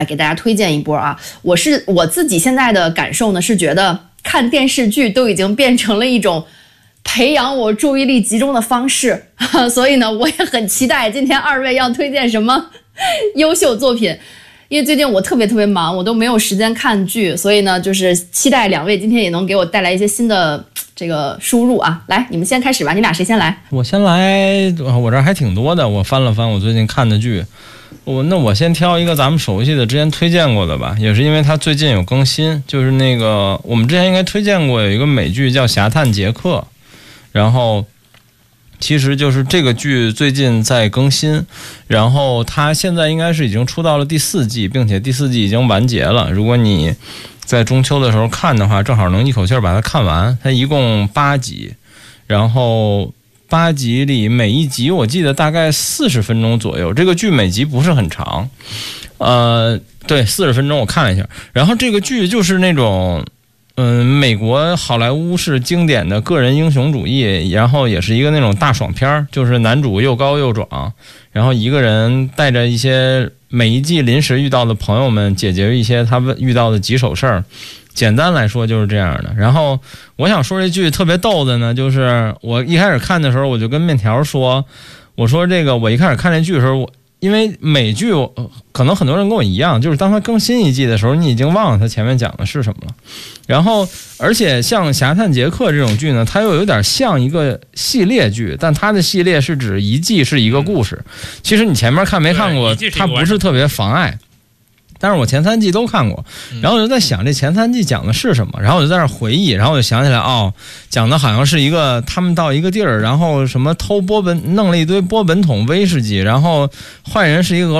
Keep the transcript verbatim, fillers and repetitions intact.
给大家推荐一波啊！我是我自己现在的感受呢，是觉得看电视剧都已经变成了一种培养我注意力集中的方式，所以呢，我也很期待今天二位要推荐什么优秀作品。因为最近我特别特别忙，我都没有时间看剧，所以呢，就是期待两位今天也能给我带来一些新的这个输入啊！来，你们先开始吧，你俩谁先来？ 我先来，我这儿还挺多的，我翻了翻我最近看的剧。我那我先挑一个咱们熟悉的，之前推荐过的吧，也是因为它最近有更新，就是那个我们之前应该推荐过有一个美剧叫《侠探杰克》，然后其实就是这个剧最近在更新，然后它现在应该是已经出到了第四季，并且第四季已经完结了。如果你在中秋的时候看的话，正好能一口气把它看完。它一共八集，然后八集里每一集我记得大概四十分钟左右，这个剧每集不是很长，呃，对，四十分钟我看了一下。然后这个剧就是那种，嗯，美国好莱坞式经典的个人英雄主义，然后也是一个那种大爽片，就是男主又高又壮，然后一个人带着一些每一季临时遇到的朋友们，解决一些他们遇到的棘手事儿。简单来说就是这样的。然后我想说这剧特别逗的呢，就是我一开始看的时候，我就跟面条说，我说这个我一开始看这剧的时候，我因为美剧可能很多人跟我一样，就是当它更新一季的时候，你已经忘了它前面讲的是什么了。然后而且像《侠探杰克》这种剧呢，它又有点像一个系列剧，但它的系列是指一季是一个故事。其实你前面看没看过，它不是特别妨碍。但是我前三季都看过，然后我就在想这前三季讲的是什么，然后我就在那回忆，然后我就想起来，哦，讲的好像是一个他们到一个地儿，然后什么偷波本，弄了一堆波本桶威士忌，然后坏人是一个俄